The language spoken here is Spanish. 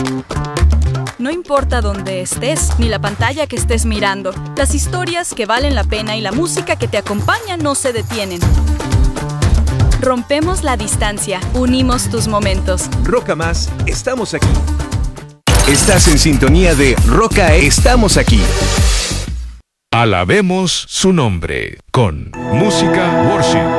No importa dónde estés, ni la pantalla que estés mirando, las historias que valen la pena y la música que te acompaña no se detienen. Rompemos la distancia, unimos tus momentos. Roca Más, estamos aquí. Estás en sintonía de Roca, estamos aquí. Alabemos su nombre con Música Worship.